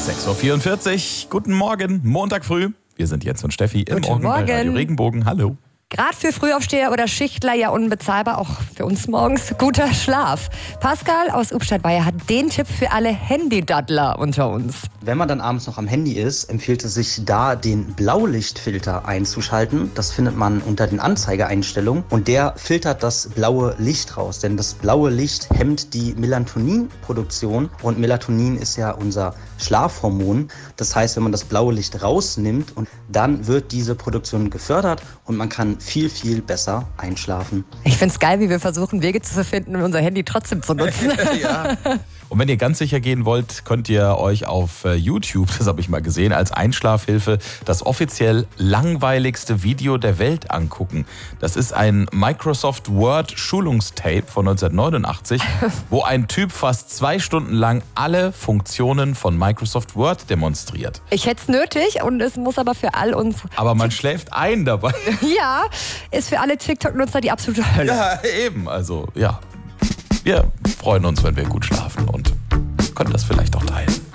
6.44 Uhr, guten Morgen, Montag früh. Wir sind Jens und Steffi im Morgen bei Radio Regenbogen. Hallo. Gerade für Frühaufsteher oder Schichtler ja unbezahlbar, auch für uns morgens guter Schlaf. Pascal aus Ubstadt-Weiher hat den Tipp für alle Handydaddler unter uns. Wenn man dann abends noch am Handy ist, empfiehlt es sich da, den Blaulichtfilter einzuschalten. Das findet man unter den Anzeigeeinstellungen und der filtert das blaue Licht raus. Denn das blaue Licht hemmt die Melatoninproduktion und Melatonin ist ja unser Schlafhormon. Das heißt, wenn man das blaue Licht rausnimmt, und dann wird diese Produktion gefördert und man kann viel, viel besser einschlafen. Ich finde es geil, wie wir versuchen, Wege zu finden, um unser Handy trotzdem zu nutzen. Ja. Und wenn ihr ganz sicher gehen wollt, könnt ihr euch auf YouTube, das habe ich mal gesehen, als Einschlafhilfe das offiziell langweiligste Video der Welt angucken. Das ist ein Microsoft Word Schulungstape von 1989, wo ein Typ fast 2 Stunden lang alle Funktionen von Microsoft Word demonstriert. Ich hätte es nötig und es muss aber für all uns... Aber man schläft ein dabei. Ja, ist für alle TikTok-Nutzer die absolute Hölle. Ja, eben. Also, ja. Wir freuen uns, wenn wir gut schlafen und können das vielleicht auch teilen.